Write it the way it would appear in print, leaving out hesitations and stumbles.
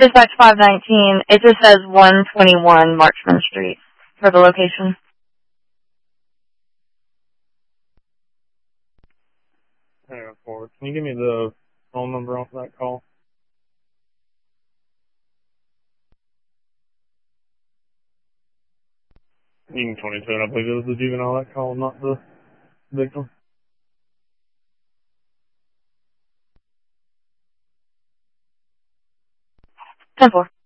Dispatch 519, it just says 121 Marchman Street for the location. Hang on, forward. Can you give me the phone number off that call? Even 27, I believe it was the juvenile that called, not the victim. 10-4.